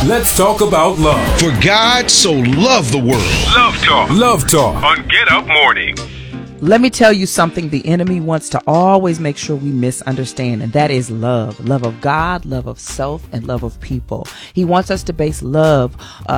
Let's talk about love. For God so loved the world. Love Talk. Love Talk. On Get Up Morning. Let me tell you something the enemy wants to always make sure we misunderstand, and that is love. Love of God, love of self, and love of people. He wants us to base love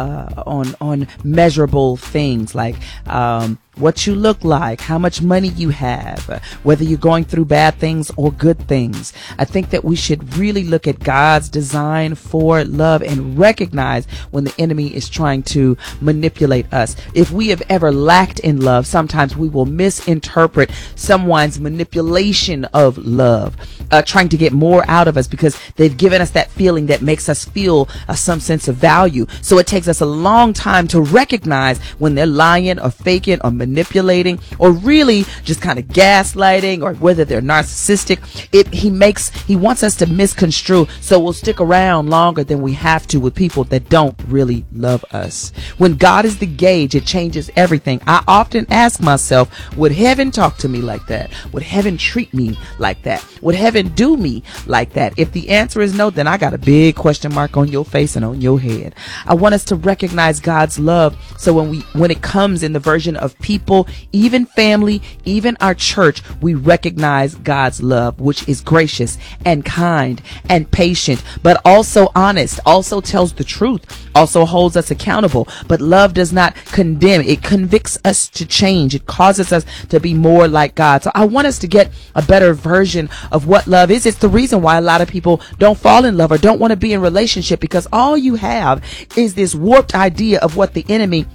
on measurable things like what you look like, how much money you have, whether you're going through bad things or good things. I think that we should really look at God's design for love and recognize when the enemy is trying to manipulate us. If we have ever lacked in love, sometimes we will misinterpret someone's manipulation of love, trying to get more out of us because they've given us that feeling that makes us feel some sense of value. So it takes us a long time to recognize when they're lying or faking or manipulating or really just kind of gaslighting, or whether they're narcissistic. He wants us to misconstrue, so we'll stick around longer than we have to with people that don't really love us. When God is the gauge, it changes everything. I often ask myself, would heaven talk to me like that? Would heaven treat me like that? Would heaven do me like that? If the answer is no, then I got a big question mark on your face and on your head. I want us to recognize God's love, so when it comes in the version of people, even family, even our church, we recognize God's love, which is gracious and kind and patient, but also honest, also tells the truth, also holds us accountable. But love does not condemn. It convicts us to change. It causes us to be more like God. So I want us to get a better version of what love is. It's the reason why a lot of people don't fall in love or don't want to be in a relationship, because all you have is this warped idea of what the enemy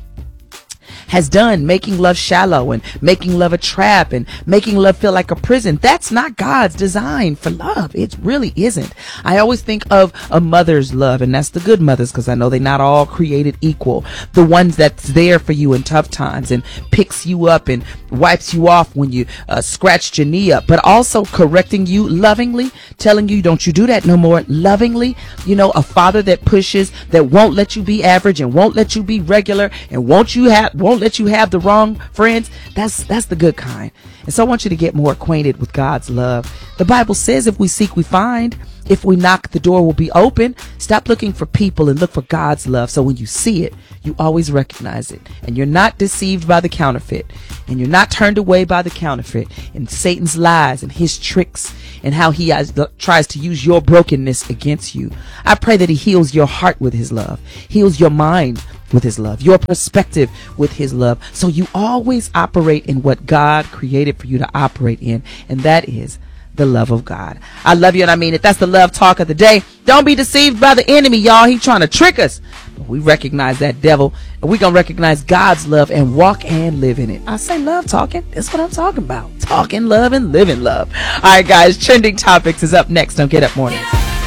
has done, making love shallow and making love a trap and making love feel like a prison. That's not God's design for love. It really isn't. I always think of a mother's love, and that's the good mothers, because I know they're not all created equal. The ones that's there for you in tough times and picks you up and wipes you off when you scratched your knee up, but also correcting you lovingly, telling you don't you do that no more lovingly. You know, a father that pushes, that won't let you be average and won't let you be regular and won't let you have the wrong friends. That's the good kind. And so I want you to get more acquainted with God's love. The Bible says if we seek, we find. If we knock, the door will be open. Stop looking for people and look for God's love. So when you see it, you always recognize it, and you're not deceived by the counterfeit, and you're not turned away by the counterfeit and Satan's lies and his tricks and how he tries to use your brokenness against you. I pray that he heals your heart with his love, heals your mind with his love, your perspective with his love, so you always operate in what God created for you to operate in, and that is the love of God. I love you, and I mean it. That's the love talk of the day. Don't be deceived by the enemy, y'all. He's trying to trick us. But we recognize that devil, and we're going to recognize God's love and walk and live in it. I say love talking. That's what I'm talking about. Talking love and living love. All right, guys. Trending Topics is up next on Get Up Mornings.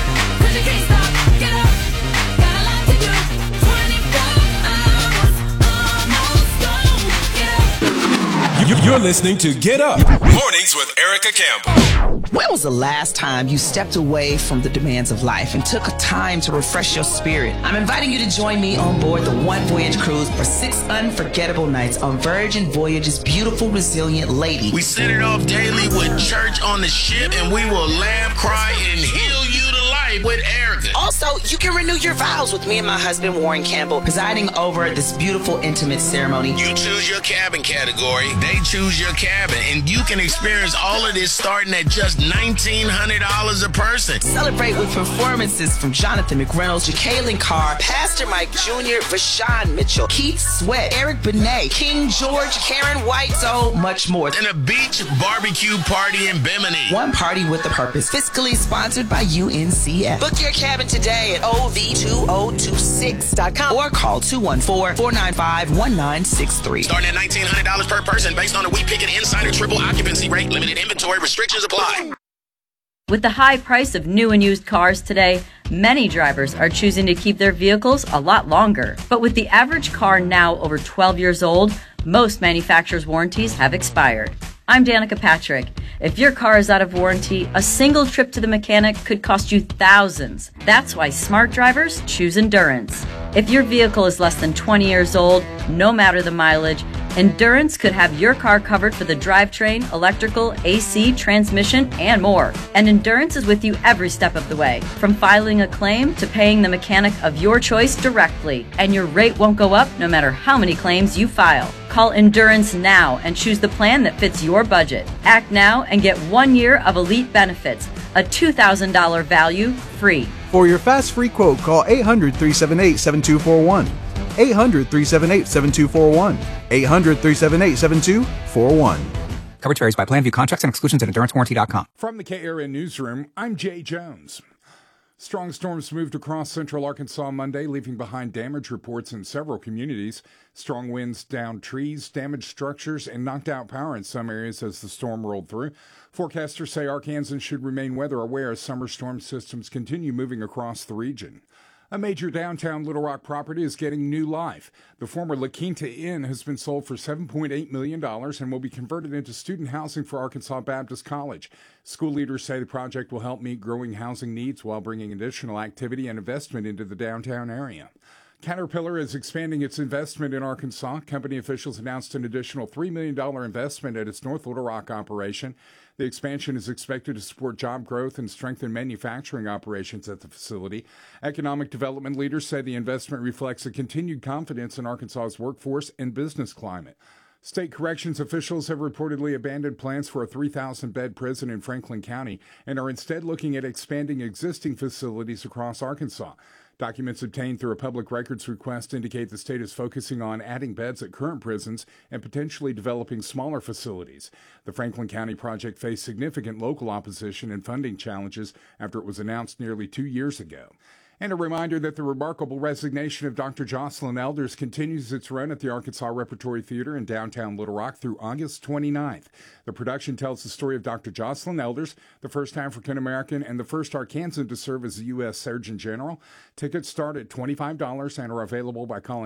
You're listening to Get Up Mornings with Erica Campbell. When was the last time you stepped away from the demands of life and took time to refresh your spirit? I'm inviting you to join me on board the One Voyage Cruise for 6 unforgettable nights on Virgin Voyage's beautiful, resilient Lady. We set it off daily with church on the ship, and we will laugh, cry, and heal you to life with Erica. Also, you can renew your vows with me and my husband, Warren Campbell, presiding over this beautiful, intimate ceremony. You choose your cabin category, they choose your cabin, and you can experience all of this starting at just $1,900 a person. Celebrate with performances from Jonathan McReynolds, Jacqueline Carr, Pastor Mike Jr., Vashawn Mitchell, Keith Sweat, Eric Benet, King George, Karen White, so much more. And a beach barbecue party in Bimini. One party with a purpose. Fiscally sponsored by UNCF. Book your cabin today at OV2026.com or call 214-495-1963. Starting at $1,900 per person based on a We Pick It Insider triple occupancy rate. Limited inventory restrictions apply. With the high price of new and used cars today, many drivers are choosing to keep their vehicles a lot longer. But with the average car now over 12 years old, most manufacturers' warranties have expired. I'm Danica Patrick. If your car is out of warranty, a single trip to the mechanic could cost you thousands. That's why smart drivers choose Endurance. If your vehicle is less than 20 years old, no matter the mileage, Endurance could have your car covered for the drivetrain, electrical, AC, transmission, and more. And Endurance is with you every step of the way, from filing a claim to paying the mechanic of your choice directly. And your rate won't go up no matter how many claims you file. Call Endurance now and choose the plan that fits your budget. Act now and get 1 year of elite benefits, a $2,000 value free. For your fast free quote, call 800-378-7241. 800-378-7241. 800-378-7241. Coverage varies by plan. View contracts and exclusions at EnduranceWarranty.com. From the KRN Newsroom, I'm Jay Jones. Strong storms moved across central Arkansas Monday, leaving behind damage reports in several communities. Strong winds downed trees, damaged structures, and knocked out power in some areas as the storm rolled through. Forecasters say Arkansans should remain weather aware as summer storm systems continue moving across the region. A major downtown Little Rock property is getting new life. The former La Quinta Inn has been sold for $7.8 million and will be converted into student housing for Arkansas Baptist College. School leaders say the project will help meet growing housing needs while bringing additional activity and investment into the downtown area. Caterpillar is expanding its investment in Arkansas. Company officials announced an additional $3 million investment at its North Little Rock operation. The expansion is expected to support job growth and strengthen manufacturing operations at the facility. Economic development leaders say the investment reflects a continued confidence in Arkansas's workforce and business climate. State corrections officials have reportedly abandoned plans for a 3,000-bed prison in Franklin County and are instead looking at expanding existing facilities across Arkansas. Documents obtained through a public records request indicate the state is focusing on adding beds at current prisons and potentially developing smaller facilities. The Franklin County project faced significant local opposition and funding challenges after it was announced nearly 2 years ago. And a reminder that the remarkable resignation of Dr. Jocelyn Elders continues its run at the Arkansas Repertory Theater in downtown Little Rock through August 29th. The production tells the story of Dr. Jocelyn Elders, the first African-American and the first Arkansan to serve as the U.S. Surgeon General. Tickets start at $25 and are available by calling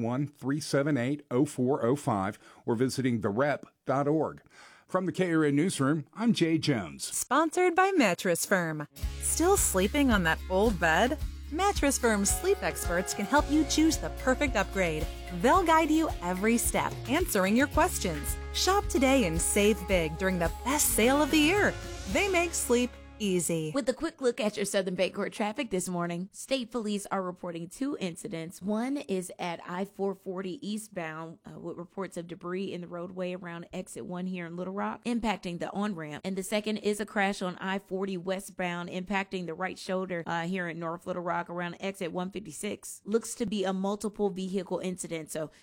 501-378-0405 or visiting therep.org. From the KRN Newsroom, I'm Jay Jones. Sponsored by Mattress Firm. Still sleeping on that old bed? Mattress Firm's sleep experts can help you choose the perfect upgrade. They'll guide you every step, answering your questions. Shop today and save big during the best sale of the year. They make sleep easy. With a quick look at your Southern Bayport traffic this morning, state police are reporting 2 incidents. One is at I-440 eastbound with reports of debris in the roadway around exit 1 here in Little Rock, impacting the on-ramp. And the second is a crash on I-40 westbound, impacting the right shoulder here in North Little Rock around exit 156. Looks to be a multiple vehicle incident, so